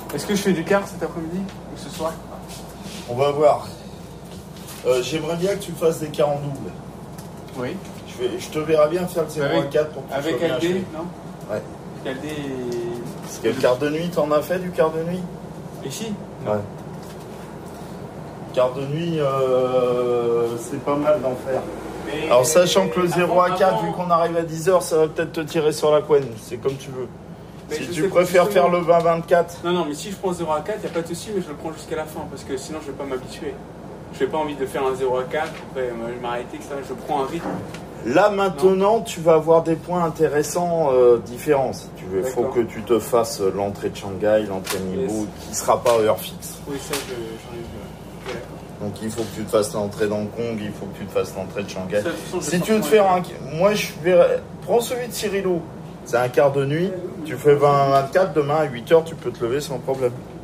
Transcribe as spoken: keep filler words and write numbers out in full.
Est-ce que je fais du quart cet après-midi ou ce soir? On va voir. Euh, J'aimerais bien que tu fasses des quarts en double. Oui. Je, vais, je te verrai bien faire le zéro à quatre pour que tu avec sois bien Aldé, achevé. non? Ouais. Aldé et... Parce que le quart de nuit, t'en as fait du quart de nuit? Ici? Ouais. Quart de nuit, euh, c'est pas mal d'en faire. Mais alors sachant que le zéro à quatre, avant... vu qu'on arrive à dix heures, ça va peut-être te tirer sur la couenne. C'est comme tu veux. Mais si tu préfères justement... faire le vingt vingt-quatre. Non, non, mais si je prends zéro à quatre, il n'y a pas de souci, mais je le prends jusqu'à la fin, parce que sinon je ne vais pas m'habituer. Je n'ai pas envie de faire un zéro à quatre, après je vais m'arrêter, et cetera. Je prends un rythme. Là maintenant, non. Tu vas avoir des points intéressants euh, différents si tu veux. Il faut que tu te fasses l'entrée de Shanghai, l'entrée de Ningbo, yes. qui ne sera pas heure fixe. Oui, ça, j'en ai vu. Okay, donc il faut que tu te fasses l'entrée d'Hong Kong, il faut que tu te fasses l'entrée de Shanghai. Ça, façon, si tu veux te faire un... Moi, je verrais... Prends celui de Cyrilo. C'est un quart de nuit. Tu fais vingt vingt-quatre, demain à huit heures, tu peux te lever sans problème.